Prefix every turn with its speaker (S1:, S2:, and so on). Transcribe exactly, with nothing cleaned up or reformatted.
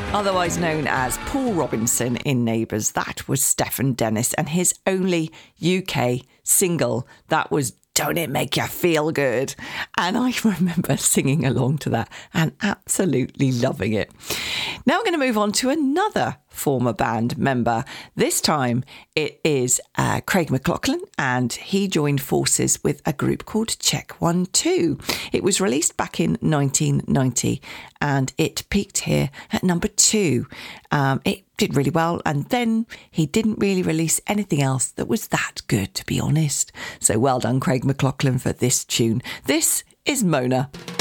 S1: Otherwise known as Paul Robinson in Neighbours, that was Stephen Dennis and his only U K single. That was Don't It Make You Feel Good? And I remember singing along to that and absolutely loving it. Now we're going to move on to another former band member. This time it is uh, Craig McLachlan, and he joined forces with a group called Check One Two. It was released back in nineteen ninety and it peaked here at number two. Um, it did really well, and then he didn't really release anything else that was that good, to be honest. So well done, Craig McLachlan, for this tune. This is Mona.